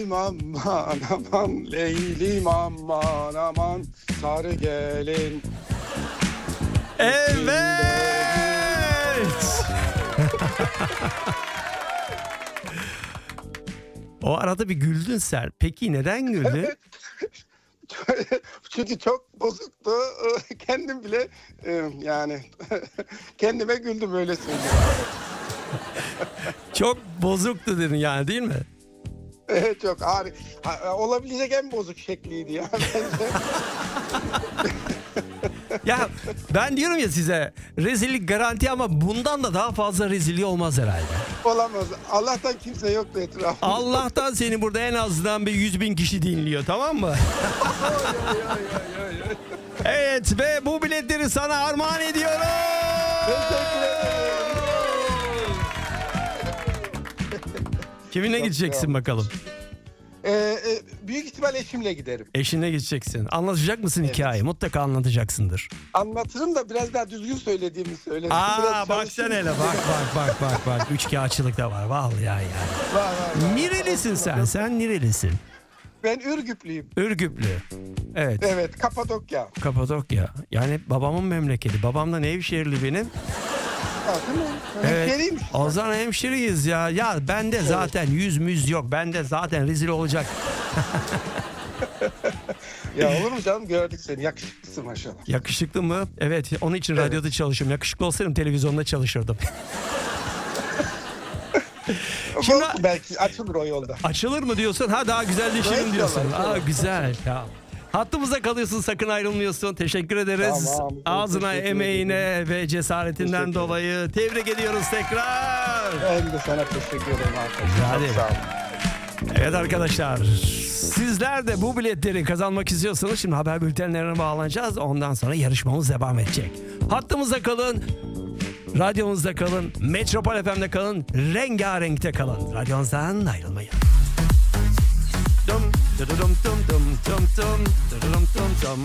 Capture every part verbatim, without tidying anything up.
Leylim aman aman, leylim aman aman, sarı gelin. Evet. O arada bir güldün sen. Peki neden güldün? Çünkü çok bozuktu. Kendim bile yani kendime güldüm, öyle söyleyeyim. Çok bozuktu dedin yani, değil mi? Evet, çok harika. Olabilecek en bozuk şekliydi ya bence. Ya ben diyorum ya size, rezillik garanti ama bundan da daha fazla rezilliği olmaz herhalde. Olamaz. Allah'tan kimse yoktu etrafımda. Allah'tan seni burada en azından bir yüz bin kişi dinliyor, tamam mı? Evet, ve bu biletleri sana armağan ediyorum. Teşekkür ederim. Kiminle Çok gideceksin bakalım? Ee, e, büyük ihtimal eşimle giderim. Eşinle gideceksin. Anlatacak mısın Evet. hikayeyi? Mutlaka anlatacaksındır. Anlatırım da biraz daha düzgün söylediğimi söyledim. Aa Biraz bak çalışayım. sen hele, bak bak bak bak bak. Üçkağıtçılık da var vallahi ya. Var, var, var. Nerelisin sen? Sen nerelisin? Ben Ürgüplüyüm. Ürgüplü. Evet. Evet, Kapadokya. Kapadokya. Yani babamın memleketi. Babam da Nevşehirli benim. Ha, değil mi? Evet. Hemşeriymiş. O zaman hemşeriyiz ya. Ya bende zaten yüz müz yok. Bende zaten rezil olacak. Ya olur mu canım, gördük seni. Yakışıklısın maşallah. Yakışıklı mı? Evet. Onun için Evet. radyoda çalışıyorum. Yakışıklı olsaydım televizyonda çalışırdım. Şimdi- Şimdi... Belki açılır o yolda. Açılır mı diyorsun? Ha daha güzelleşirim Evet, diyorsun. inşallah, Aa inşallah. güzel. Tamam. Hattımızda kalıyorsun, sakın ayrılmıyorsun. Teşekkür ederiz. Tamam, Ağzına, teşekkür emeğine ve cesaretinden Teşekkür dolayı tebrik ediyoruz tekrar. Ben de sana teşekkür ederim arkadaşlar. Rica ederim. Çok sağ olun. Evet arkadaşlar, sizler de bu biletleri kazanmak istiyorsanız şimdi haber bültenlerine bağlanacağız. Ondan sonra yarışmamız devam edecek. Hattımızda kalın, radyomuzda kalın, Metropol F M'de kalın, rengarenkte kalın. Radyonuzdan ayrılmayın. Dum, dum, dum, dum, dum, dum, dum, dum, dum, dum.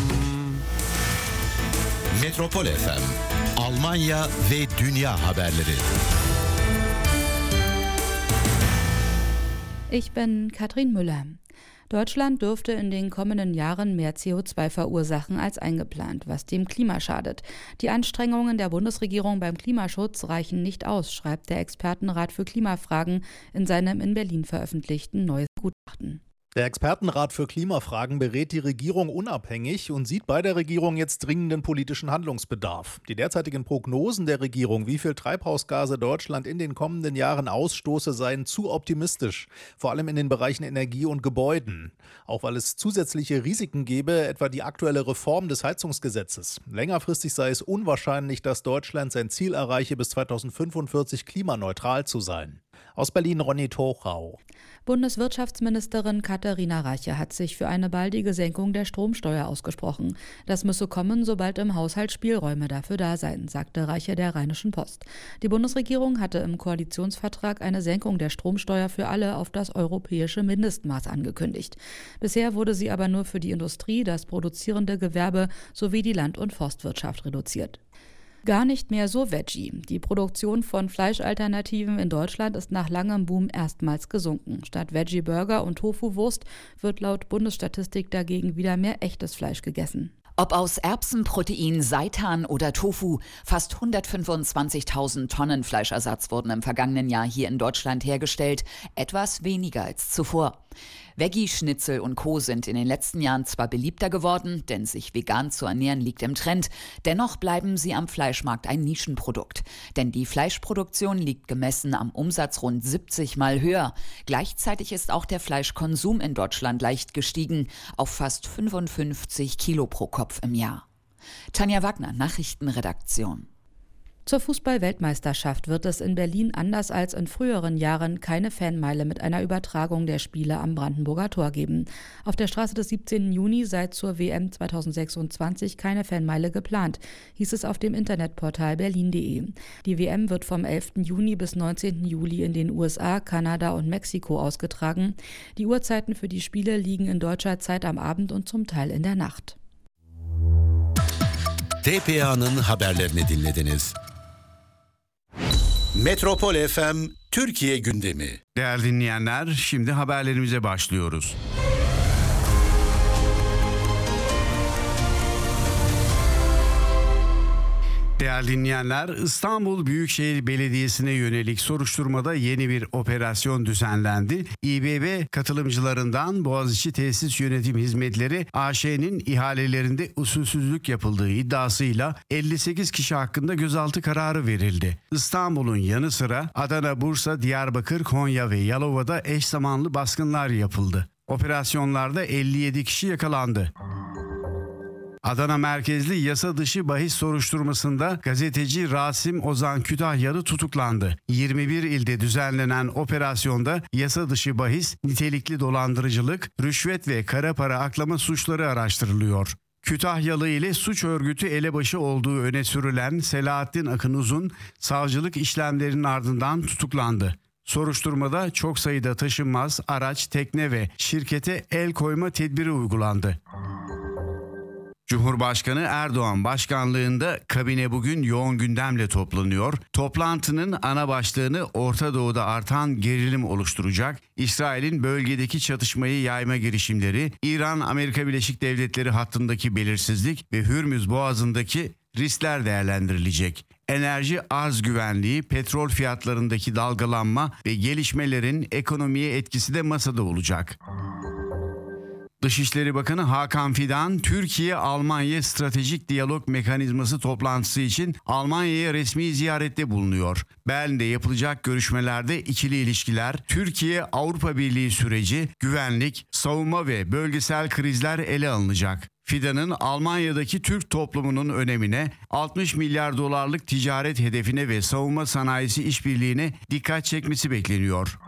Metropol F M, Almanya ve dünya haberleri. Ich bin Katrin Müller. Deutschland dürfte in den kommenden Jahren mehr C O zwei verursachen als eingeplant, was dem Klima schadet. Die Anstrengungen der Bundesregierung beim Klimaschutz reichen nicht aus, schreibt der Expertenrat für Klimafragen in seinem in Berlin veröffentlichten neues Gutachten. Der Expertenrat für Klimafragen berät die Regierung unabhängig und sieht bei der Regierung jetzt dringenden politischen Handlungsbedarf. Die derzeitigen Prognosen der Regierung, wie viel Treibhausgase Deutschland in den kommenden Jahren ausstoße, seien zu optimistisch, vor allem in den Bereichen Energie und Gebäuden. Auch weil es zusätzliche Risiken gäbe, etwa die aktuelle Reform des Heizungsgesetzes. Längerfristig sei es unwahrscheinlich, dass Deutschland sein Ziel erreiche, bis zweitausendfünfundvierzig klimaneutral zu sein. Aus Berlin Ronny Tochau. Bundeswirtschaftsministerin Katharina Reiche hat sich für eine baldige Senkung der Stromsteuer ausgesprochen. Das müsse kommen, sobald im Haushalt Spielräume dafür da seien, sagte Reiche der Rheinischen Post. Die Bundesregierung hatte im Koalitionsvertrag eine Senkung der Stromsteuer für alle auf das europäische Mindestmaß angekündigt. Bisher wurde sie aber nur für die Industrie, das produzierende Gewerbe sowie die Land- und Forstwirtschaft reduziert. Gar nicht mehr so Veggie. Die Produktion von Fleischalternativen in Deutschland ist nach langem Boom erstmals gesunken. Statt Veggie-Burger und Tofu-Wurst wird laut Bundesstatistik dagegen wieder mehr echtes Fleisch gegessen. Ob aus Erbsenprotein, Seitan oder Tofu, fast hundertfünfundzwanzigtausend Tonnen Fleischersatz wurden im vergangenen Jahr hier in Deutschland hergestellt, etwas weniger als zuvor. Veggie-Schnitzel und Co. sind in den letzten Jahren zwar beliebter geworden, denn sich vegan zu ernähren liegt im Trend, dennoch bleiben sie am Fleischmarkt ein Nischenprodukt. Denn die Fleischproduktion liegt gemessen am Umsatz rund siebzig Mal höher. Gleichzeitig ist auch der Fleischkonsum in Deutschland leicht gestiegen, auf fast fünfundfünfzig Kilo pro Kopf im Jahr. Tanja Wagner, Nachrichtenredaktion. Zur Fußball-Weltmeisterschaft wird es in Berlin anders als in früheren Jahren keine Fanmeile mit einer Übertragung der Spiele am Brandenburger Tor geben. Auf der Straße des siebzehnten Juni sei zur W M zweitausendsechsundzwanzig keine Fanmeile geplant, hieß es auf dem Internetportal berlin punkt de. Die W M wird vom elften Juni bis neunzehnten Juli in den U S A, Kanada und Mexiko ausgetragen. Die Uhrzeiten für die Spiele liegen in deutscher Zeit am Abend und zum Teil in der Nacht. T P A'nın haberlerini dinlediniz. Metropol F M Türkiye gündemi. Değerli dinleyenler, şimdi haberlerimize başlıyoruz. Değerli dinleyenler, İstanbul Büyükşehir Belediyesi'ne yönelik soruşturmada yeni bir operasyon düzenlendi. İBB katılımcılarından Boğaziçi Tesis Yönetim Hizmetleri A Ş'nin ihalelerinde usulsüzlük yapıldığı iddiasıyla elli sekiz kişi hakkında gözaltı kararı verildi. İstanbul'un yanı sıra Adana, Bursa, Diyarbakır, Konya ve Yalova'da eş zamanlı baskınlar yapıldı. Operasyonlarda elli yedi kişi yakalandı. Adana merkezli yasa dışı bahis soruşturmasında gazeteci Rasim Ozan Kütahyalı tutuklandı. yirmi bir ilde düzenlenen operasyonda yasa dışı bahis, nitelikli dolandırıcılık, rüşvet ve kara para aklama suçları araştırılıyor. Kütahyalı ile suç örgütü elebaşı olduğu öne sürülen Selahattin Akın Uzun, savcılık işlemlerinin ardından tutuklandı. Soruşturmada çok sayıda taşınmaz, araç, tekne ve şirkete el koyma tedbiri uygulandı. Cumhurbaşkanı Erdoğan başkanlığında kabine bugün yoğun gündemle toplanıyor. Toplantının ana başlığını Orta Doğu'da artan gerilim oluşturacak, İsrail'in bölgedeki çatışmayı yayma girişimleri, İran-Amerika Birleşik Devletleri hattındaki belirsizlik ve Hürmüz Boğazı'ndaki riskler değerlendirilecek. Enerji arz güvenliği, petrol fiyatlarındaki dalgalanma ve gelişmelerin ekonomiye etkisi de masada olacak. Dışişleri Bakanı Hakan Fidan, Türkiye-Almanya Stratejik Diyalog Mekanizması toplantısı için Almanya'ya resmi ziyarette bulunuyor. Berlin'de yapılacak görüşmelerde ikili ilişkiler, Türkiye-Avrupa Birliği süreci, güvenlik, savunma ve bölgesel krizler ele alınacak. Fidan'ın Almanya'daki Türk toplumunun önemine, altmış milyar dolarlık ticaret hedefine ve savunma sanayisi işbirliğine dikkat çekmesi bekleniyor.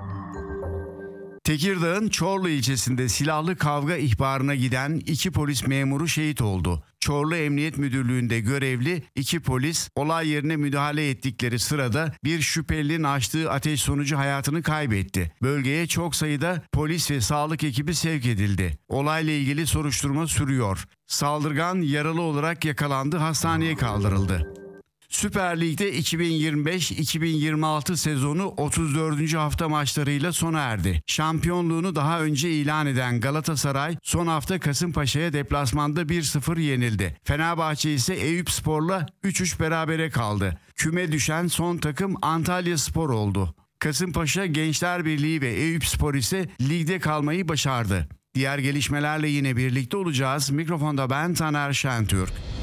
Tekirdağ'ın Çorlu ilçesinde silahlı kavga ihbarına giden iki polis memuru şehit oldu. Çorlu Emniyet Müdürlüğü'nde görevli iki polis olay yerine müdahale ettikleri sırada bir şüphelinin açtığı ateş sonucu hayatını kaybetti. Bölgeye çok sayıda polis ve sağlık ekibi sevk edildi. Olayla ilgili soruşturma sürüyor. Saldırgan yaralı olarak yakalandı, hastaneye kaldırıldı. Süper Lig'de iki bin yirmi beş iki bin yirmi altı sezonu otuz dördüncü hafta maçlarıyla sona erdi. Şampiyonluğunu daha önce ilan eden Galatasaray son hafta Kasımpaşa'ya deplasmanda bir sıfır yenildi. Fenerbahçe ise Eyüpspor'la üç üç berabere kaldı. Küme düşen son takım Antalyaspor oldu. Kasımpaşa, Gençler Birliği ve Eyüpspor ise ligde kalmayı başardı. Diğer gelişmelerle yine birlikte olacağız. Mikrofonda ben Taner Şentürk.